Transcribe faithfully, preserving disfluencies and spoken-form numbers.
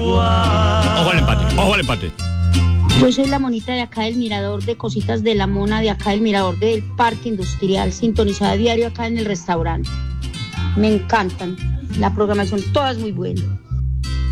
Ojo al empate, ojo al empate. Yo soy la monita de acá del Mirador, de Cositas de la Mona, de acá del Mirador del Parque Industrial, sintonizada a diario acá en el restaurante. Me encantan. La programación toda es muy buena.